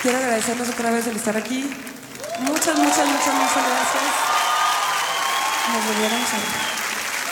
quiero agradecerles otra vez el estar aquí. Muchas gracias. Nos volveremos a ver.